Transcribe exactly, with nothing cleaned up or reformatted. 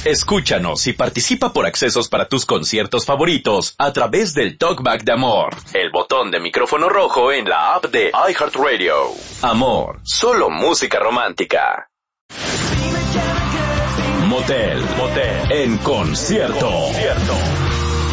Escúchanos y participa por accesos para tus conciertos favoritos a través del Talkback de Amor, el botón de micrófono rojo en la app de iHeartRadio. Amor, solo música romántica. Motel, motel, en concierto. concierto.